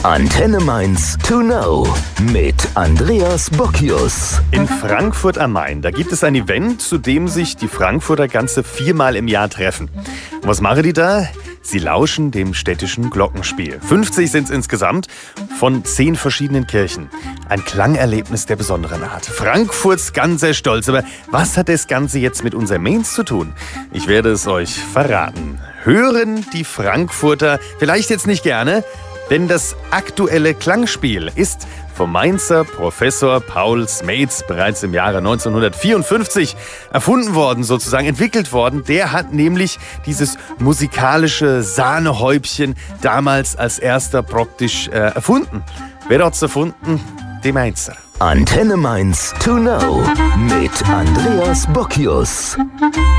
Antenne Mainz to know mit Andreas Bockius. In Frankfurt am Main, da gibt es ein Event, zu dem sich die Frankfurter ganze 4-mal im Jahr treffen. Und was machen die da? Sie lauschen dem städtischen Glockenspiel. 50 sind es insgesamt, von 10 verschiedenen Kirchen. Ein Klangerlebnis der besonderen Art. Frankfurts ganzer Stolz. Aber was hat das Ganze jetzt mit unserem Mainz zu tun? Ich werde es euch verraten. Hören die Frankfurter vielleicht jetzt nicht gerne, denn das aktuelle Klangspiel ist vom Mainzer Professor Paul Smeets bereits im Jahre 1954 erfunden worden, sozusagen entwickelt worden. Der hat nämlich dieses musikalische Sahnehäubchen damals als erster praktisch erfunden. Wer hat's erfunden? Die Mainzer. Antenne Mainz to know mit Andreas Bockius.